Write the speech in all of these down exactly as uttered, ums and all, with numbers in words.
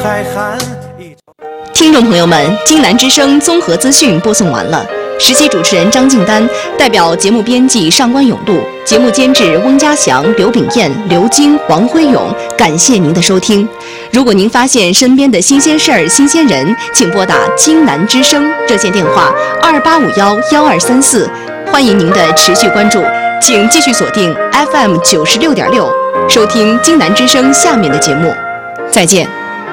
听众朋友们，京南之声综合资讯播送完了。实习主持人张静丹代表节目编辑上官永路，节目监制翁家祥、刘炳燕、刘晶、王辉勇，感谢您的收听。如果您发现身边的新鲜事儿、新鲜人，请拨打京南之声热线电话二八五幺幺二三四，欢迎您的持续关注。请继续锁定 F M 九十六点六，收听京南之声下面的节目。再见。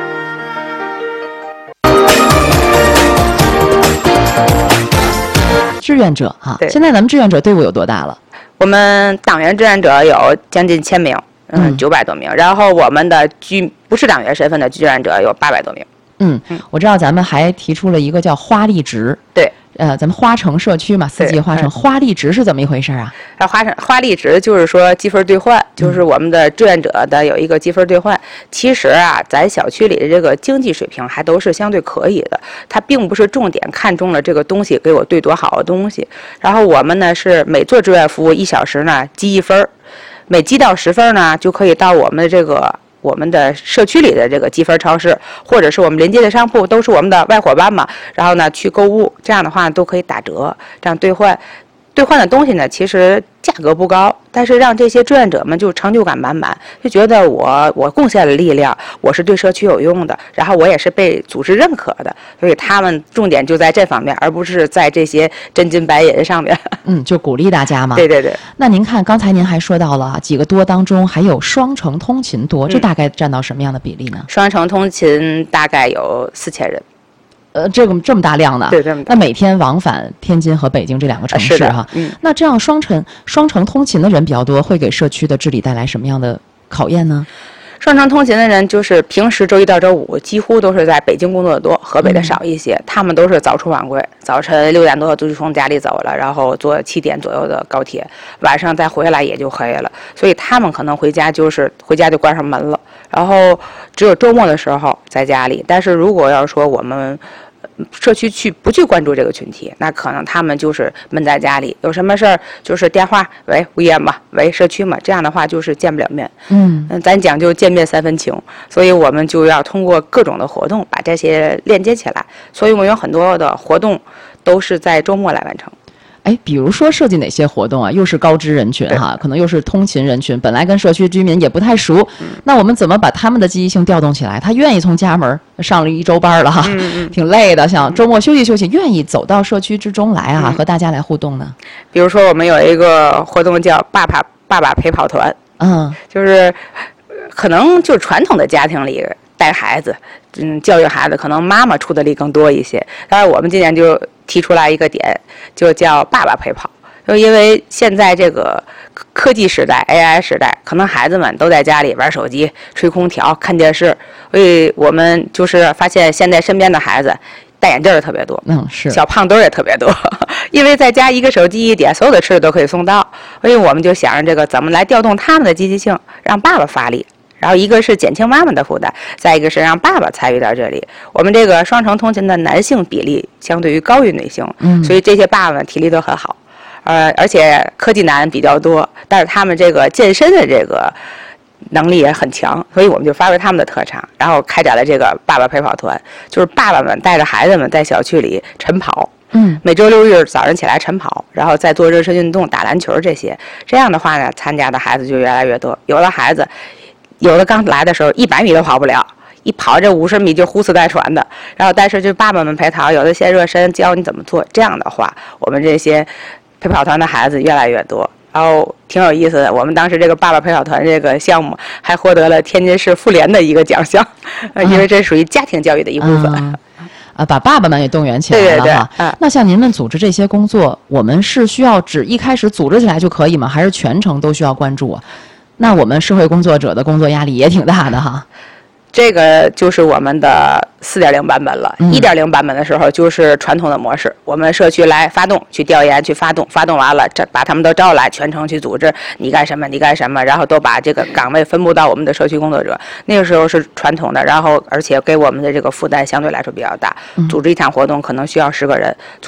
志愿者哈、啊，现在咱们志愿者队伍有多大了？ 我们党员志愿者有将近千名，嗯，九百多名。然后我们的居不是党员身份的志愿者有八百多名。 嗯，我知道咱们还提出了一个叫花丽值。 对。 呃，咱们花城社区嘛，四季花城，花丽值是怎么一回事啊？ 啊，花城花丽值就是说积分兑换，就是我们的志愿者的有一个积分兑换。其实啊，咱小区里的这个经济水平还都是相对可以的，它并不是重点看中了这个东西给我兑多好的东西。然后我们呢是每做志愿服务一小时呢积一分，每积到十分呢就可以到我们的这个。我们的社区里的这个积分超市，或者是我们临街的商铺，都是我们的外伙伴嘛。然后呢，去购物，这样的话都可以打折，这样兑换。兑换的东西呢，其实价格不高，但是让这些志愿者们就成就感满满，就觉得我我贡献了力量，我是对社区有用的，然后我也是被组织认可的，所以他们重点就在这方面，而不是在这些真金白银上面。 嗯，就鼓励大家嘛。 对对对。 那您看，刚才您还说到了几个多当中还有双城通勤多，这大概占到什么样的比例呢？ 嗯、双城通勤大概有四千人。 呃，这个这么大量呢？ 对，这么大。 那每天往返天津和北京这两个城市哈， 嗯， 那这样双城双城通勤的人比较多，会给社区的治理带来什么样的考验呢？ 双城通勤的人就是平时周一到周五几乎都是在北京工作的多，河北的少一些。嗯、他们都是早出晚归，早晨六点多就从家里走了，然后坐七点左右的高铁，晚上再回来也就黑了。所以他们可能回家就是回家就关上门了，然后只有周末的时候在家里。但是如果要说我们社区去不去关注这个群体，那可能他们就是闷在家里，有什么事儿就是电话，喂物业嘛，喂社区嘛，这样的话就是见不了面。 嗯嗯，咱讲究见面三分情，所以我们就要通过各种的活动把这些链接起来。所以我们有很多的活动都是在周末来完成。 哎，比如说设计哪些活动啊？又是高知人群哈，可能又是通勤人群，本来跟社区居民也不太熟，嗯、那我们怎么把他们的积极性调动起来？他愿意从家门上了一周班了哈， 嗯嗯、 挺累的，想周末休息休息，愿意走到社区之中来啊，嗯、和大家来互动呢？ 比如说我们有一个活动叫“爸爸爸爸陪跑团”， 嗯， 就是可能就传统的家庭里带孩子，嗯，教育孩子，可能妈妈出的力更多一些。但是我们今年就提出来一个点，就叫爸爸陪跑。就因为现在这个科技时代 A I 时代，可能孩子们都在家里玩手机、吹空调、看电视，所以我们就是发现现在身边的孩子戴眼镜的特别多， 嗯，是小胖墩也特别多，因为在家一个手机一点，所有的吃的都可以送到，所以我们就想着这个怎么来调动他们的积极性，让爸爸发力。然后一个是减轻妈妈的负担，再一个是让爸爸参与到这里。我们这个双城通勤的男性比例相对于高于女性， 嗯， 所以这些爸爸体力都很好，呃，而且科技男比较多，但是他们这个健身的这个能力也很强，所以我们就发挥他们的特长，然后开展了这个爸爸陪跑团，就是爸爸们带着孩子们在小区里晨跑。 嗯， 每周六日早上起来晨跑，然后再做热身运动、打篮球这些。这样的话呢，参加的孩子就越来越多。有的孩子。有的刚来的时候一百米都跑不了，一跑这五十米就呼哧带喘的。然后但是就爸爸们陪跑，有的先热身，教你怎么做。这样的话，我们这些陪跑团的孩子越来越多，然后挺有意思的。我们当时这个爸爸陪跑团这个项目还获得了天津市妇联的一个奖项，嗯、因为这属于家庭教育的一部分。 嗯啊，把爸爸们也动员起来了哈。 对对对啊、 那像您们组织这些工作，我们是需要只一开始组织起来就可以吗？还是全程都需要关注啊？那我们社会工作者的工作压力也挺大的哈。 这个就是我们的四点零版本了。一点零版本的时候就是传统的模式，我们社区来发动，去调研，去发动，发动完了，这把他们都招来，全程去组织，你干什么，你干什么，然后都把这个岗位分布到我们的社区工作者。那个时候是传统的，然后而且给我们的这个负担相对来说比较大，组织一场活动可能需要十个人。